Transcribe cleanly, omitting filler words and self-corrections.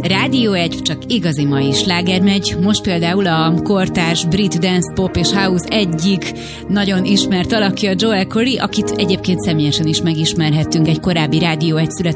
Rádió 1, csak igazi mai sláger megy. Most például a kortárs brit dance, pop és house egyik nagyon ismert alakja Joel Corry, akit egyébként személyesen is megismerhettünk egy korábbi Rádió 1